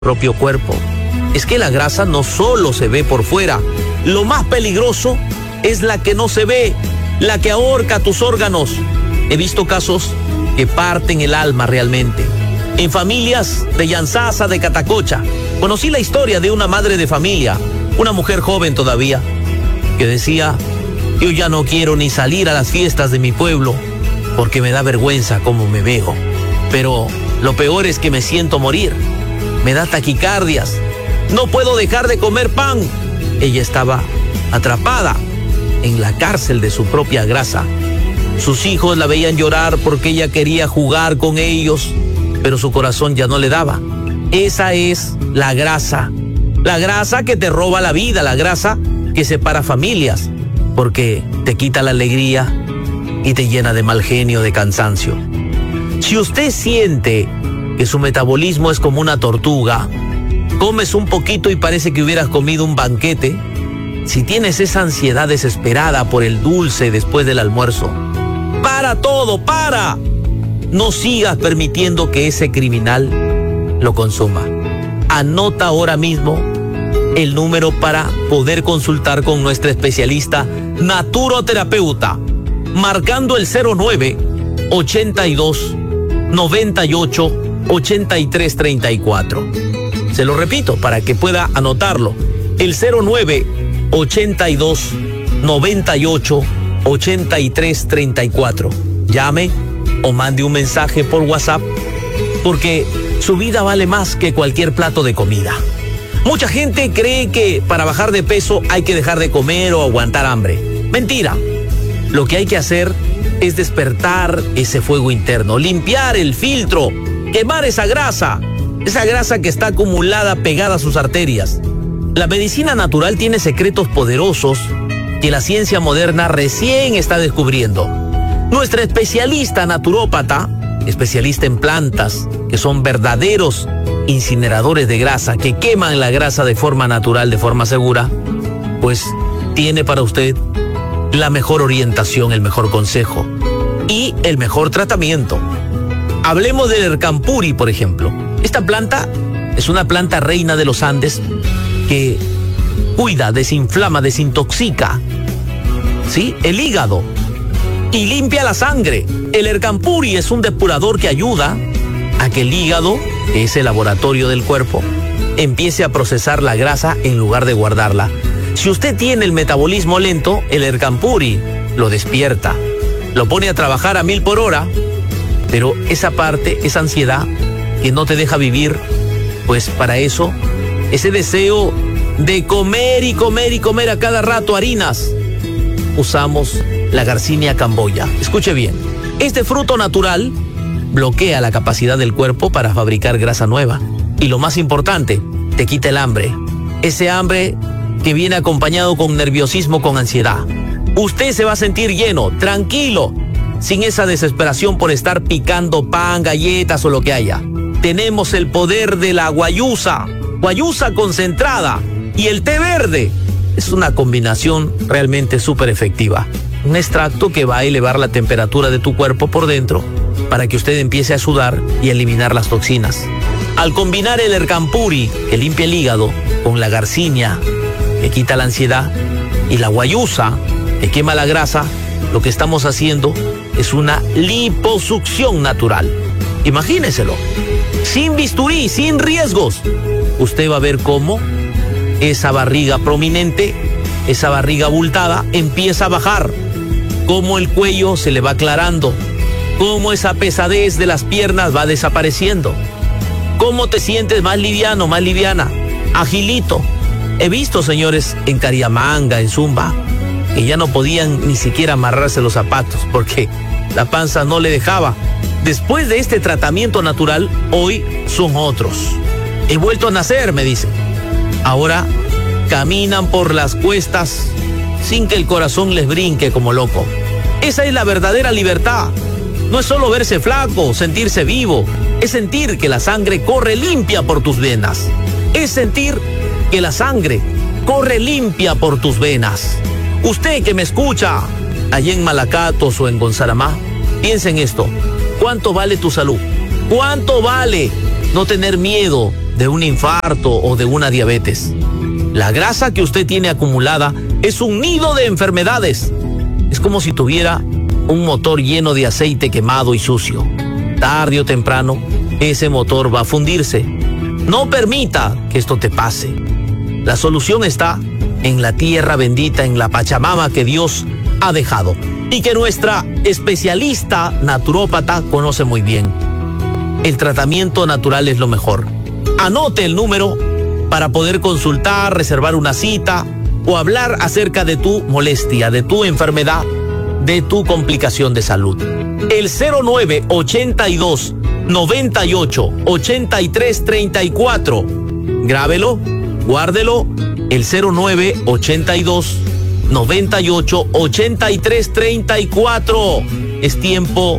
propio cuerpo. Es que la grasa no solo se ve por fuera. Lo más peligroso es la que no se ve, la que ahorca tus órganos. He visto casos que parten el alma realmente. En familias de Yanzasa, de Catacocha, conocí la historia de una madre de familia, una mujer joven todavía, que decía: yo ya no quiero ni salir a las fiestas de mi pueblo porque me da vergüenza cómo me veo. Pero lo peor es que me siento morir. Me da taquicardias. No puedo dejar de comer pan. Ella estaba atrapada en la cárcel de su propia grasa. Sus hijos la veían llorar porque ella quería jugar con ellos, pero su corazón ya no le daba. Esa es la grasa que te roba la vida, la grasa que separa familias, porque te quita la alegría y te llena de mal genio, de cansancio. Si usted siente que su metabolismo es como una tortuga, comes un poquito y parece que hubieras comido un banquete. Si tienes esa ansiedad desesperada por el dulce después del almuerzo, para todo, para. No sigas permitiendo que ese criminal lo consuma. Anota ahora mismo el número para poder consultar con nuestra especialista naturoterapeuta, marcando el 09 82 98 83 34. Se lo repito para que pueda anotarlo. El 09 82 98 83 34. Llame o mande un mensaje por WhatsApp, porque su vida vale más que cualquier plato de comida. Mucha gente cree que para bajar de peso hay que dejar de comer o aguantar hambre. Mentira. Lo que hay que hacer es despertar ese fuego interno, limpiar el filtro, quemar esa grasa que está acumulada pegada a sus arterias. La medicina natural tiene secretos poderosos que la ciencia moderna recién está descubriendo. Nuestra especialista naturópata, especialista en plantas, que son verdaderos incineradores de grasa, que queman la grasa de forma natural, de forma segura, pues tiene para usted la mejor orientación, el mejor consejo y el mejor tratamiento. Hablemos del Ercampuri, por ejemplo. Esta planta es una planta reina de los Andes que cuida, desinflama, desintoxica, ¿sí?, el hígado y limpia la sangre. El Ercampuri es un depurador que ayuda a que el hígado, que es el laboratorio del cuerpo, empiece a procesar la grasa en lugar de guardarla. Si usted tiene el metabolismo lento, el Ercampuri lo despierta, lo pone a trabajar a 1000 por hora, pero esa parte, esa ansiedad que no te deja vivir, pues para eso, ese deseo de comer y comer y comer a cada rato harinas, usamos la Garcinia camboya. Escuche bien, este fruto natural bloquea la capacidad del cuerpo para fabricar grasa nueva. Y lo más importante, te quita el hambre. Ese hambre que viene acompañado con nerviosismo, con ansiedad. Usted se va a sentir lleno, tranquilo, sin esa desesperación por estar picando pan, galletas o lo que haya. Tenemos el poder de la guayusa concentrada y el té verde. Es una combinación realmente súper efectiva. Un extracto que va a elevar la temperatura de tu cuerpo por dentro para que usted empiece a sudar y eliminar las toxinas. Al combinar el Ercampuri, que limpia el hígado, con la Garcinia, que quita la ansiedad, y la guayusa, que quema la grasa, lo que estamos haciendo es una liposucción natural. Imagíneselo, sin bisturí, sin riesgos. Usted va a ver cómo esa barriga prominente, esa barriga abultada, empieza a bajar, cómo el cuello se le va aclarando, cómo esa pesadez de las piernas va desapareciendo, cómo te sientes más liviano, más liviana, agilito. He visto señores en Cariamanga, en Zumba, que ya no podían ni siquiera amarrarse los zapatos porque la panza no le dejaba. Después de este tratamiento natural, hoy son otros. He vuelto a nacer, me dicen. Ahora caminan por las cuestas sin que el corazón les brinque como loco. Esa es la verdadera libertad. No es solo verse flaco, sentirse vivo. Es sentir que la sangre corre limpia por tus venas. Es sentir que la sangre corre limpia por tus venas. Usted que me escucha allá en Malacatos o en Gonzaramá, piensa en esto. ¿Cuánto vale tu salud? ¿Cuánto vale no tener miedo de un infarto o de una diabetes. La grasa que usted tiene acumulada es un nido de enfermedades. Es como si tuviera un motor lleno de aceite quemado y sucio. Tarde o temprano, ese motor va a fundirse. No permita que esto te pase. La solución está en la tierra bendita, en la Pachamama que Dios ha dejado y que nuestra especialista naturópata conoce muy bien. El tratamiento natural es lo mejor. Anote el número para poder consultar, reservar una cita o hablar acerca de tu molestia, de tu enfermedad, de tu complicación de salud. El 0982 98 83 34. Grábelo, guárdelo. El 0982 98 83 34. Es tiempo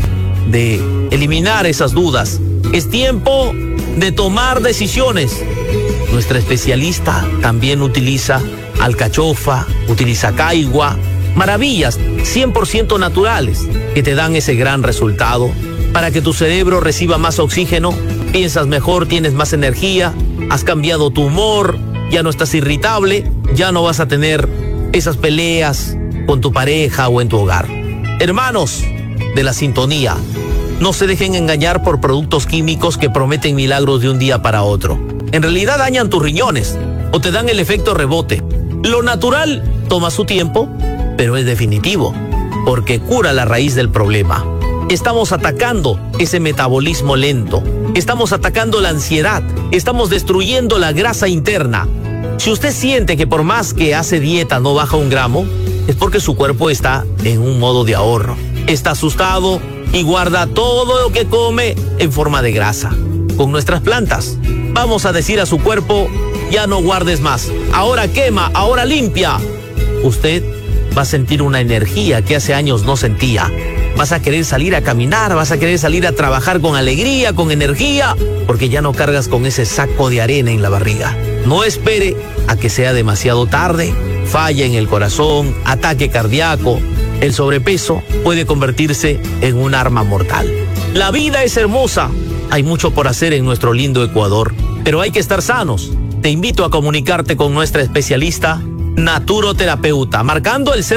de eliminar esas dudas. Es tiempo de tomar decisiones. Nuestra especialista también utiliza alcachofa, utiliza caigua, maravillas 100% naturales que te dan ese gran resultado para que tu cerebro reciba más oxígeno, piensas mejor, tienes más energía, has cambiado tu humor, ya no estás irritable, ya no vas a tener esas peleas con tu pareja o en tu hogar. Hermanos de la sintonía, no se dejen engañar por productos químicos que prometen milagros de un día para otro. En realidad dañan tus riñones o te dan el efecto rebote. Lo natural toma su tiempo, pero es definitivo, porque cura la raíz del problema. Estamos atacando ese metabolismo lento, estamos atacando la ansiedad, estamos destruyendo la grasa interna. Si usted siente que por más que hace dieta no baja un gramo, es porque su cuerpo está en un modo de ahorro. Está asustado y guarda todo lo que come en forma de grasa. Con nuestras plantas, vamos a decir a su cuerpo, ya no guardes más. Ahora quema, ahora limpia. Usted va a sentir una energía que hace años no sentía. Vas a querer salir a caminar, vas a querer salir a trabajar con alegría, con energía, porque ya no cargas con ese saco de arena en la barriga. No espere a que sea demasiado tarde, falla en el corazón, ataque cardíaco. El sobrepeso puede convertirse en un arma mortal. La vida es hermosa, hay mucho por hacer en nuestro lindo Ecuador, pero hay que estar sanos. Te invito a comunicarte con nuestra especialista naturoterapeuta, marcando el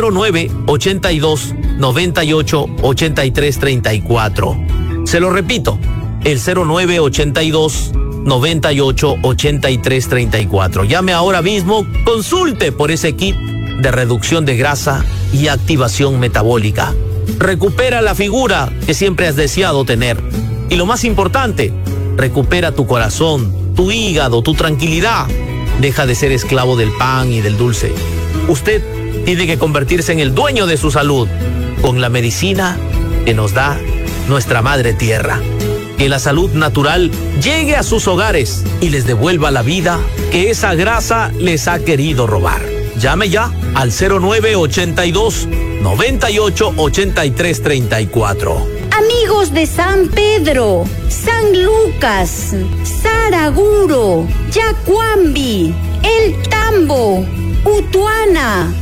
0982 98 83 34. Se lo repito, el 0982 98 83 34. Llame ahora mismo, consulte por ese kit de reducción de grasa y activación metabólica. Recupera la figura que siempre has deseado tener. Y lo más importante, recupera tu corazón, tu hígado, tu tranquilidad. Deja de ser esclavo del pan y del dulce. Usted tiene que convertirse en el dueño de su salud con la medicina que nos da nuestra madre tierra. Que la salud natural llegue a sus hogares y les devuelva la vida que esa grasa les ha querido robar. Llame ya al 0982 98 83 34. Amigos de San Pedro, San Lucas, Saraguro, Yacuambi, El Tambo, Utuana,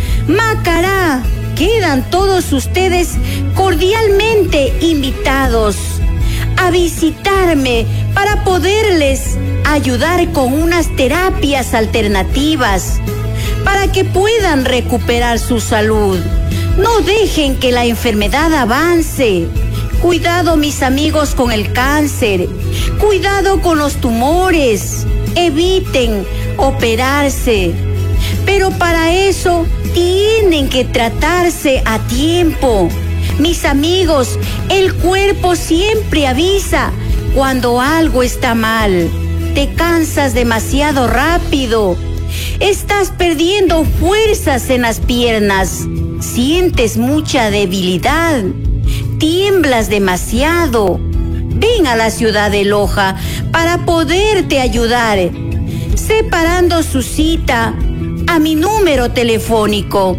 Macará, quedan todos ustedes cordialmente invitados a visitarme para poderles ayudar con unas terapias alternativas para que puedan recuperar su salud. No dejen que la enfermedad avance. Cuidado, mis amigos, con el cáncer. Cuidado con los tumores. Eviten operarse. Pero para eso tienen que tratarse a tiempo. Mis amigos, el cuerpo siempre avisa cuando algo está mal. Te cansas demasiado rápido. Estás perdiendo fuerzas en las piernas. Sientes mucha debilidad. Tiemblas demasiado. Ven a la ciudad de Loja para poderte ayudar, separando su cita a mi número telefónico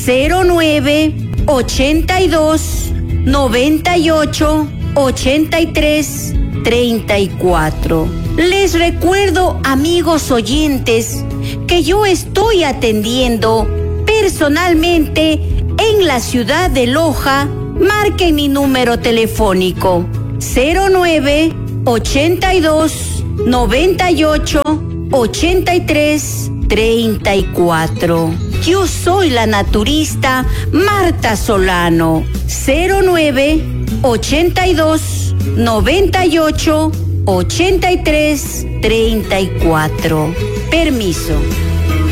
0982 98 83 34. Les recuerdo, amigos oyentes, que yo estoy atendiendo personalmente en la ciudad de Loja. Marquen mi número telefónico 0982 98 83 34. Yo soy la naturista Marta Solano. 09 82 98 83 34. Permiso.